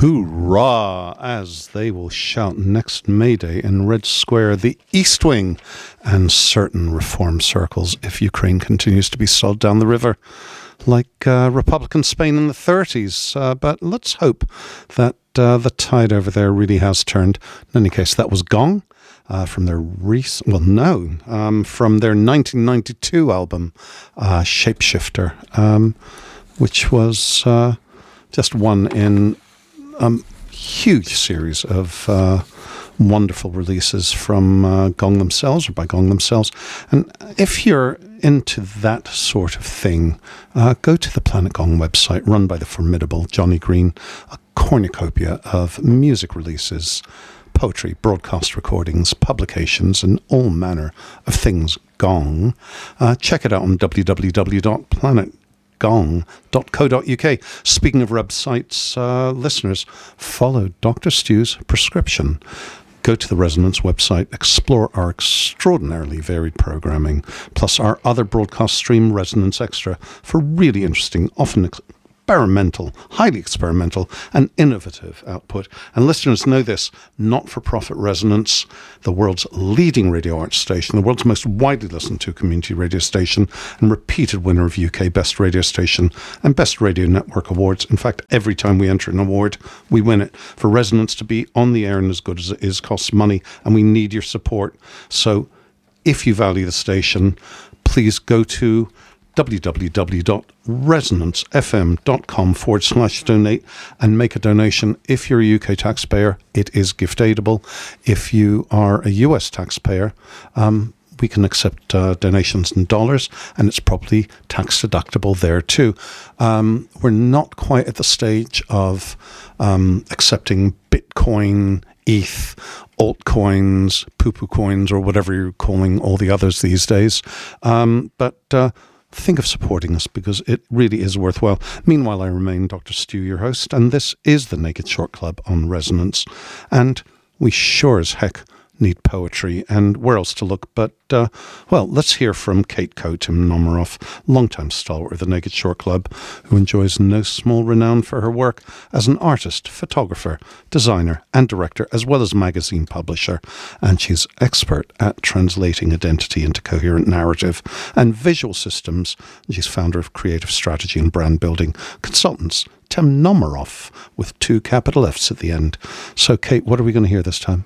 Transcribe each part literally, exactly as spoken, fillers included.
Hoorah! As they will shout next May Day in Red Square, the East Wing, and certain reform circles if Ukraine continues to be sold down the river like uh, Republican Spain in the thirties. Uh, but let's hope that uh, the tide over there really has turned. In any case, that was Gong uh, from their recent, well, no, um, from their nineteen ninety-two album, uh, Shapeshifter, um, which was uh, just one in a um, huge series of uh, wonderful releases from uh, Gong themselves or by Gong themselves. And if you're into that sort of thing, uh, go to the Planet Gong website run by the formidable Johnny Green, a cornucopia of music releases, poetry, broadcast recordings, publications, and all manner of things Gong. Uh, check it out on w w w dot planet gong dot co dot u k. Speaking of websites, uh, listeners, follow Doctor Stu's prescription. Go to the Resonance website, explore our extraordinarily varied programming, plus our other broadcast stream, Resonance Extra, for really interesting, often experimental, highly experimental, and innovative output. And listeners know this, not-for-profit Resonance, the world's leading radio arts station, the world's most widely listened to community radio station, and repeated winner of U K Best Radio Station and Best Radio Network Awards. In fact, every time we enter an award, we win it. For Resonance to be on the air and as good as it is costs money, and we need your support. So if you value the station, please go to w w w dot resonance f m dot com forward slash donate and make a donation. If you're a U K taxpayer, it is gift aidable. If you are a U S taxpayer, um, we can accept uh, donations in dollars, and it's probably tax deductible there too. Um, we're not quite at the stage of um, accepting Bitcoin, E T H, altcoins, poo-poo coins, or whatever you're calling all the others these days. Um, but uh, think of supporting us because it really is worthwhile. Meanwhile, I remain Doctor Stu, your host, and this is the Naked Short Club on Resonance. And we sure as heck need poetry, and where else to look but, uh, well, let's hear from Kate Coe, Tim Nomeroff, longtime stalwart of the Naked Short Club, who enjoys no small renown for her work as an artist, photographer, designer, and director, as well as magazine publisher. And she's expert at translating identity into coherent narrative and visual systems. She's founder of Creative Strategy and Brand Building Consultants, Tim Nomeroff, with two capital F's at the end. So, Kate, what are we going to hear this time?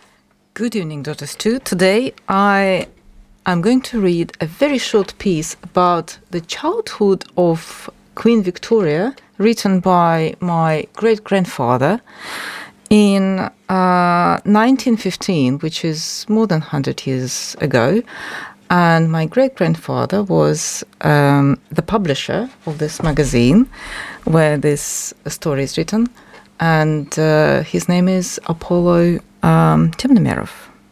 Good evening, Doctor Stu. Today I am going to read a very short piece about the childhood of Queen Victoria, written by my great-grandfather in uh, nineteen fifteen, which is more than one hundred years ago. And my great-grandfather was um, the publisher of this magazine where this story is written. And uh, his name is Apollo um, Темномеров.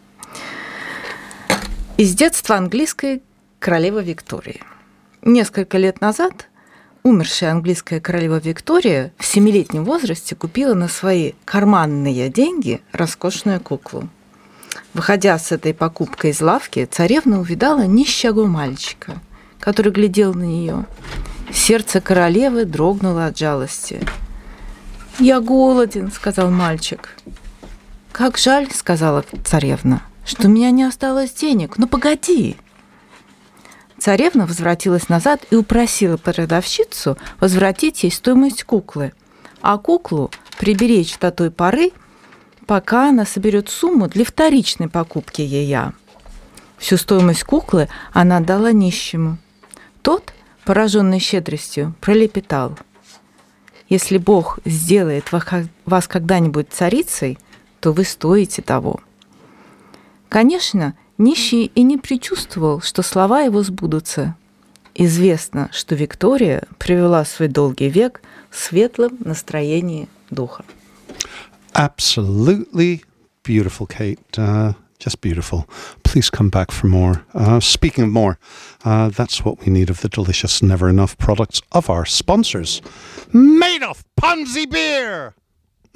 Из детства английской королевы Виктории. Несколько лет назад умершая английская королева Виктория в семилетнем возрасте купила на свои карманные деньги роскошную куклу. Выходя с этой покупкой из лавки, царевна увидала нищего мальчика, который глядел на нее. Сердце королевы дрогнуло от жалости. «Я голоден», — сказал мальчик. «Как жаль», — сказала царевна, — «что у меня не осталось денег. Но погоди». Царевна возвратилась назад и упросила продавщицу возвратить ей стоимость куклы, а куклу приберечь до той поры, пока она соберет сумму для вторичной покупки ея. Всю стоимость куклы она отдала нищему. Тот, пораженный щедростью, пролепетал: «Если Бог сделает вас когда-нибудь царицей, то вы стоите того». Конечно, нищий и не предчувствовал, что слова его сбудутся. Известно, что Виктория провела свой долгий век в светлом настроении духа. Absolutely beautiful, Kate. Uh, just beautiful. Please come back for more. Uh, speaking of more, uh, that's what we need of the delicious Never Enough products of our sponsors. Made of Ponzi Beer! Mm.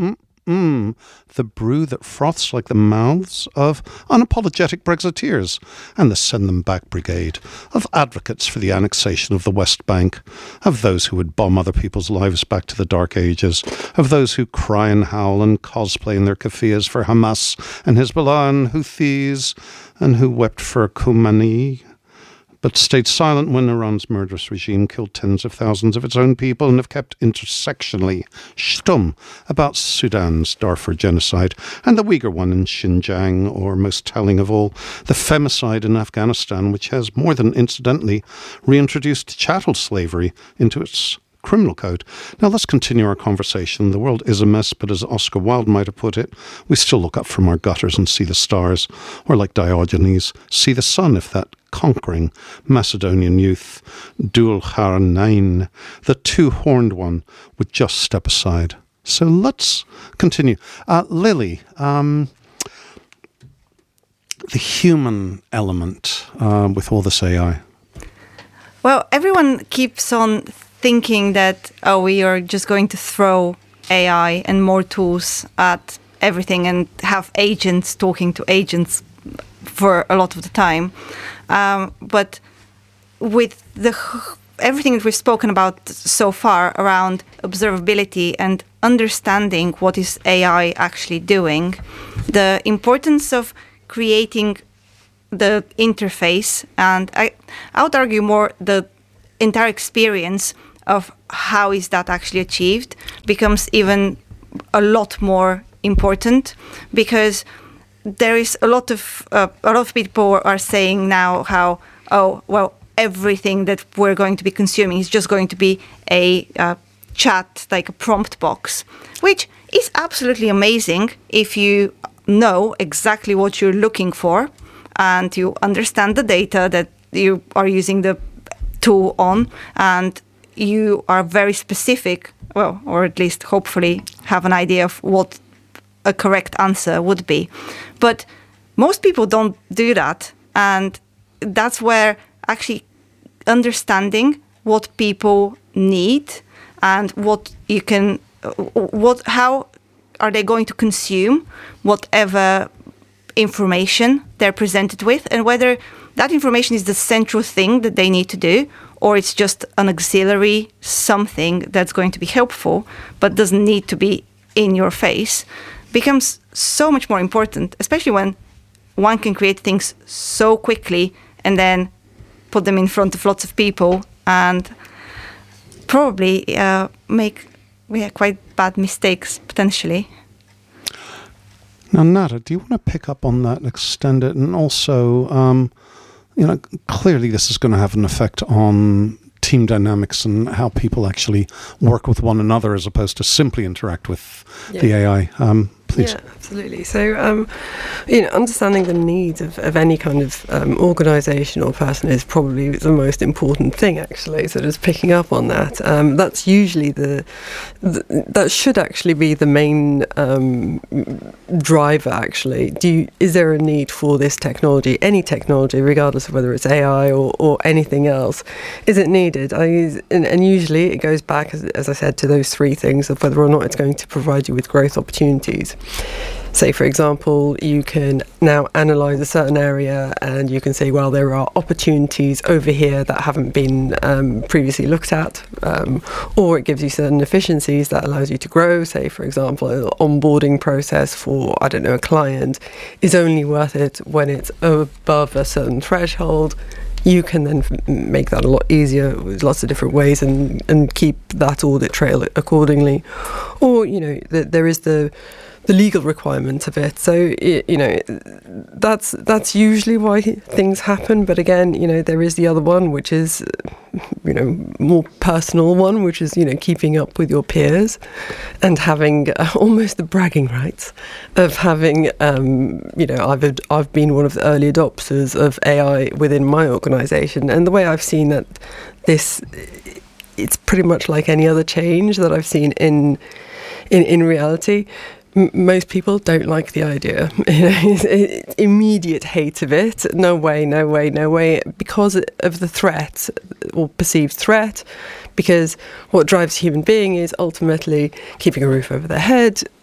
mmm, the brew that froths like the mouths of unapologetic Brexiteers and the Send Them Back Brigade, of advocates for the annexation of the West Bank, of those who would bomb other people's lives back to the Dark Ages, of those who cry and howl and cosplay in their keffiyehs for Hamas and Hezbollah and Houthis, and who wept for Khomeini, but stayed silent when Iran's murderous regime killed tens of thousands of its own people, and have kept intersectionally stum about Sudan's Darfur genocide and the Uyghur one in Xinjiang, or most telling of all, the femicide in Afghanistan, which has more than incidentally reintroduced chattel slavery into its criminal code. Now let's continue our conversation. The world is a mess, but as Oscar Wilde might have put it, we still look up from our gutters and see the stars, or like Diogenes, see the sun if that conquering Macedonian youth, Dul Harnain, the two-horned one, would just step aside. So let's continue. Uh, Lily, um, the human element uh, with all this A I. Well, everyone keeps on thinking that, oh, we are just going to throw A I and more tools at everything and have agents talking to agents for a lot of the time. Um, but with the everything that we've spoken about so far around observability and understanding what is A I actually doing, the importance of creating the interface, and I, I would argue more the entire experience of how is that actually achieved becomes even a lot more important, because there is a lot of uh, a lot of people are saying now how, oh, well, everything that we're going to be consuming is just going to be a uh, chat, like a prompt box, which is absolutely amazing if you know exactly what you're looking for and you understand the data that you are using the tool on, and you are very specific, well, or at least hopefully have an idea of what a correct answer would be. But most people don't do that, and that's where actually understanding what people need and what you can, what, how are they going to consume whatever information they're presented with, and whether that information is the central thing that they need to do, or it's just an auxiliary something that's going to be helpful but doesn't need to be in your face, becomes so much more important, especially when one can create things so quickly and then put them in front of lots of people and probably uh, make yeah, quite bad mistakes potentially. Now, Nada, do you want to pick up on that and extend it? And also, um, you know, clearly this is going to have an effect on team dynamics and how people actually work with one another as opposed to simply interact with yeah. the A I. Um, please. Yeah, absolutely. So, um, you know, understanding the needs of, of any kind of um, organisation or person is probably the most important thing, actually. So just picking up on that, um, that's usually the, the, that should actually be the main um, driver, actually. Do you, is there a need for this technology, any technology, regardless of whether it's A I or, or anything else? Is it needed? I, and, and usually it goes back, as, as I said, to those three things of whether or not it's going to provide you with growth opportunities. Say, for example, you can now analyse a certain area and you can say, well, there are opportunities over here that haven't been um, previously looked at, um, or it gives you certain efficiencies that allows you to grow. Say, for example, an onboarding process for, I don't know, a client is only worth it when it's above a certain threshold. You can then f- make that a lot easier with lots of different ways and, and keep that audit trail accordingly. Or, you know, the, there is the the legal requirement of it. So, you know, that's that's usually why things happen. But again, you know, there is the other one, which is, you know, more personal one, which is, you know, keeping up with your peers and having uh, almost the bragging rights of having, um, you know, I've I've been one of the early adopters of A I within my organisation. And the way I've seen that this, it's pretty much like any other change that I've seen in in, in reality. M- most people don't like the idea. You know, immediate hate of it. No way, no way, no way. Because of the threat or perceived threat. Because what drives a human being is ultimately keeping a roof over their head,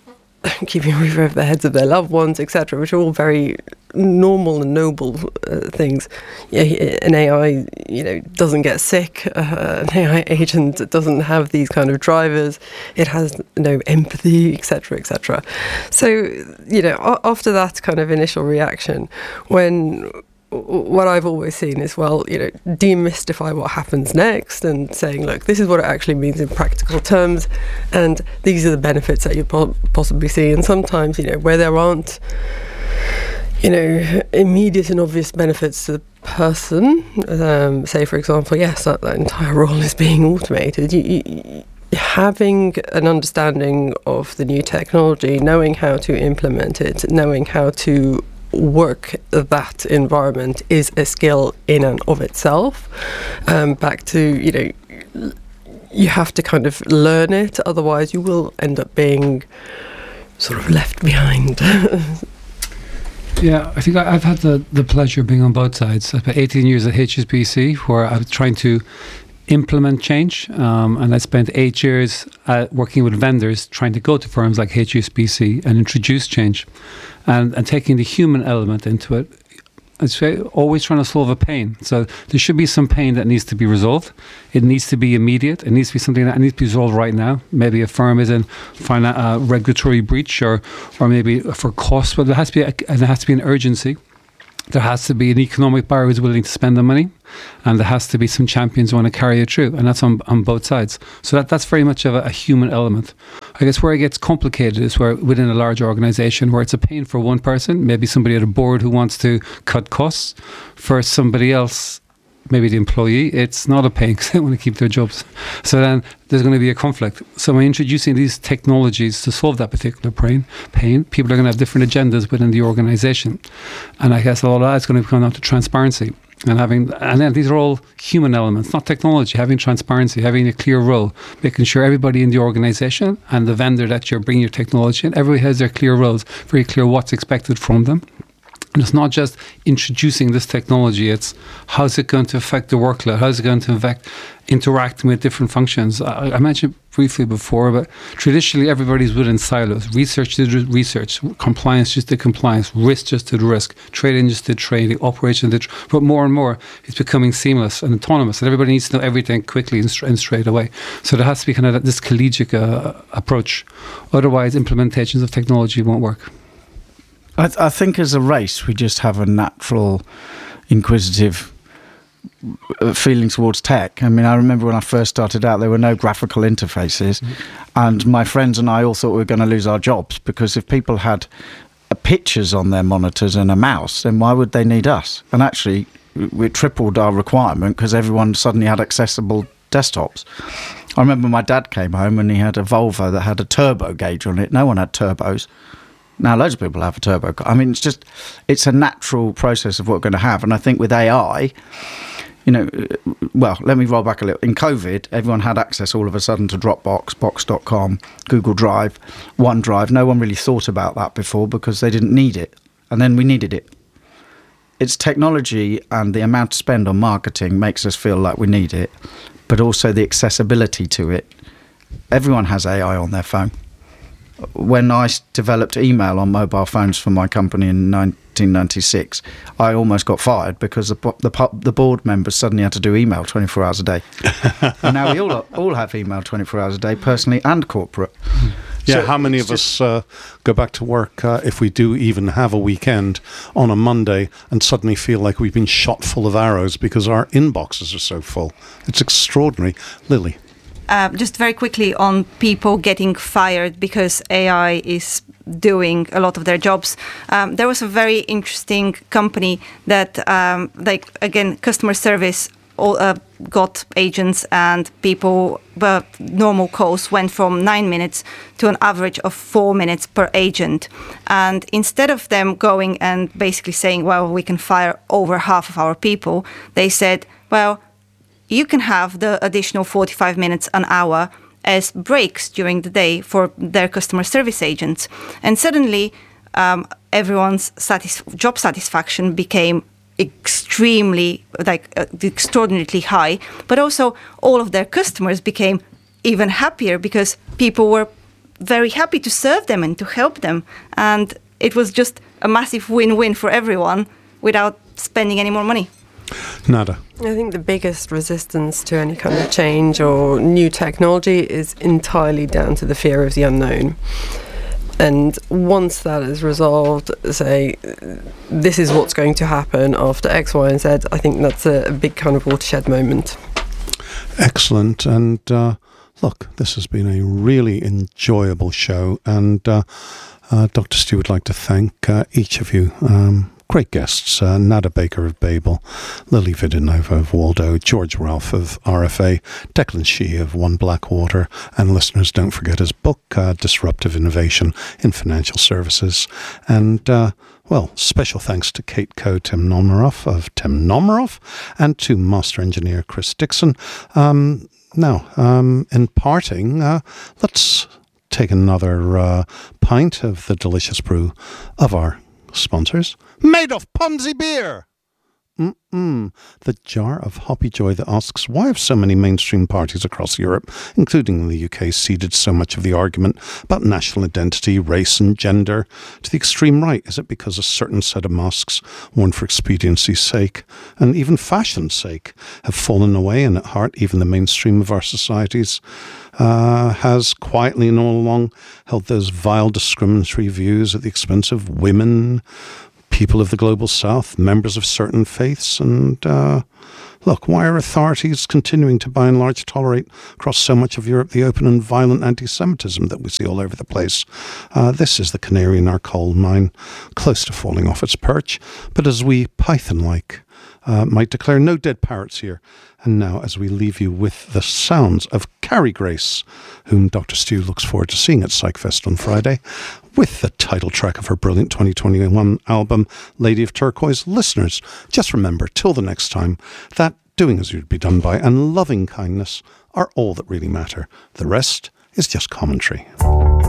keeping a roof over the heads of their loved ones, et cetera, which are all very normal and noble uh, things. Yeah, an A I, you know, doesn't get sick. Uh, an A I agent doesn't have these kind of drivers. It has no empathy, et cetera, et cetera. So, you know, after that kind of initial reaction, when what I've always seen is, well, you know, demystify what happens next and saying, look, this is what it actually means in practical terms, and these are the benefits that you po- possibly see. And sometimes, you know, where there aren't, you know, immediate and obvious benefits to the person, um, say, for example, yes, that, that entire role is being automated, you, you, having an understanding of the new technology, knowing how to implement it, knowing how to work that environment is a skill in and of itself. Um, back to, you know, you have to kind of learn it, otherwise you will end up being sort of left behind. Yeah, I think I've had the, the pleasure of being on both sides. I spent eighteen years at H S B C, where I was trying to implement change, um, and I spent eight years uh, working with vendors trying to go to firms like H S B C and introduce change, and, and taking the human element into it. I'd say always trying to solve a pain. So there should be some pain that needs to be resolved. It needs to be immediate. It needs to be something that needs to be resolved right now. Maybe a firm is in finan- uh, regulatory breach, or or maybe for cost, but there has to be a, there has to be an urgency. There has to be an economic buyer who's willing to spend the money, and there has to be some champions who want to carry it through, and that's on, on both sides. So that, that's very much of a, a human element. I guess where it gets complicated is where within a large organisation where it's a pain for one person, maybe somebody at a board who wants to cut costs, for somebody else, maybe the employee, it's not a pain because they want to keep their jobs. So then there's going to be a conflict. So by introducing these technologies to solve that particular pain, pain people are going to have different agendas within the organisation. And I guess a lot of that is going to come down to transparency. And having, and then these are all human elements, not technology, having transparency, having a clear role, making sure everybody in the organisation and the vendor that you're bringing your technology in, everybody has their clear roles, very clear what's expected from them. And it's not just introducing this technology, it's how's it going to affect the workload, how's it going to affect interacting with different functions. I, I mentioned briefly before, but traditionally everybody's within silos. Research did research, compliance just did compliance, risk just did risk, trading just did trading, operation did, but more and more it's becoming seamless and autonomous, and everybody needs to know everything quickly and, st- and straight away. So there has to be kind of this collegiate uh, approach. Otherwise, implementations of technology won't work. I, th- I think as a race, we just have a natural, inquisitive feeling towards tech. I mean, I remember when I first started out, there were no graphical interfaces, mm-hmm. and my friends and I all thought we were going to lose our jobs, because if people had uh, pictures on their monitors and a mouse, then why would they need us? And actually, we tripled our requirement because everyone suddenly had accessible desktops. I remember my dad came home and he had a Volvo that had a turbo gauge on it. No one had turbos. Now, loads of people have a turbo car. I mean, it's just, it's a natural process of what we're going to have. And I think with A I, you know, well, let me roll back a little. In COVID, everyone had access all of a sudden to Dropbox, Box dot com, Google Drive, OneDrive. No one really thought about that before because they didn't need it. And then we needed it. It's technology and the amount to spend on marketing makes us feel like we need it, but also the accessibility to it. Everyone has A I on their phone. When I developed email on mobile phones for my company in nineteen ninety-six, I almost got fired because the the, the board members suddenly had to do email twenty-four hours a day. And now we all all have email twenty-four hours a day, personally and corporate. Yeah, so how many of us uh, go back to work, uh, if we do even have a weekend, on a Monday and suddenly feel like we've been shot full of arrows because our inboxes are so full? It's extraordinary. Lily? Uh, just very quickly on people getting fired because A I is doing a lot of their jobs. Um, there was a very interesting company that, um, like, again, customer service all, uh, got agents and people, but normal calls went from nine minutes to an average of four minutes per agent. And instead of them going and basically saying, well, we can fire over half of our people, they said, well, you can have the additional forty-five minutes, an hour as breaks during the day for their customer service agents. And suddenly um, everyone's satis- job satisfaction became extremely, like uh, extraordinarily high, but also all of their customers became even happier because people were very happy to serve them and to help them. And it was just a massive win-win for everyone without spending any more money. Nada. I think the biggest resistance to any kind of change or new technology is entirely down to the fear of the unknown. And once that is resolved, say, this is what's going to happen after X, Y, and Z, I think that's a, a big kind of watershed moment. Excellent. And uh, look, this has been a really enjoyable show. And uh, uh, Doctor Stu would like to thank uh, each of you. Um, Great guests, uh, Nada Baker of Babel, Lily Vidanova of Waldo, George Ralph of R F A, Declan Shee of One Blackwater, and listeners, don't forget his book, uh, Disruptive Innovation in Financial Services. And, uh, well, special thanks to Kate Coe Temnomaroff of Temnomaroff, and to Master Engineer Chris Dixon. Um, now, um, in parting, uh, let's take another uh, pint of the delicious brew of our sponsors, made of Ponzi beer. Mm-mm. The jar of Hoppy Joy that asks, why have so many mainstream parties across Europe, including the U K, ceded so much of the argument about national identity, race and gender to the extreme right? Is it because a certain set of masks, worn for expediency's sake and even fashion's sake, have fallen away, and at heart even the mainstream of our societies uh, has quietly and all along held those vile discriminatory views at the expense of women, people of the global south, members of certain faiths, and uh, look, why are authorities continuing to by and large tolerate across so much of Europe the open and violent anti-Semitism that we see all over the place? Uh, this is the canary in our coal mine, close to falling off its perch, but as we Python-like uh, might declare, no dead parrots here. And now, as we leave you with the sounds of Carrie Grace, whom Doctor Stu looks forward to seeing at PsychFest on Friday, with the title track of her brilliant twenty twenty-one album, Lady of Turquoise, listeners, just remember, till the next time, that doing as you'd be done by and loving kindness are all that really matter. The rest is just commentary.